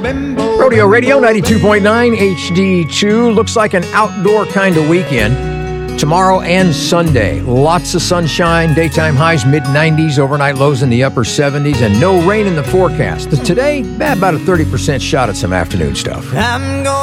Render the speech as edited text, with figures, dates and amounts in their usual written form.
Rodeo Radio 92.9 HD2. Looks like an outdoor kind of weekend. Tomorrow and Sunday. Lots of sunshine, daytime highs mid-90s, overnight lows in the upper 70s, and no rain in the forecast. Today, about a 30% shot at some afternoon stuff.